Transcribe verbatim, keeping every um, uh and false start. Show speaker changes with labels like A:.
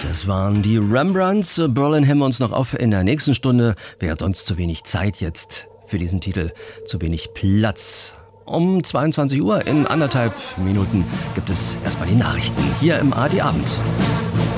A: Das waren die Rembrandts. Berlin heben wir uns noch auf in der nächsten Stunde. Wäre sonst zu wenig Zeit jetzt für diesen Titel, zu wenig Platz. Um zweiundzwanzig Uhr in anderthalb Minuten gibt es erstmal die Nachrichten hier im A R D Abend.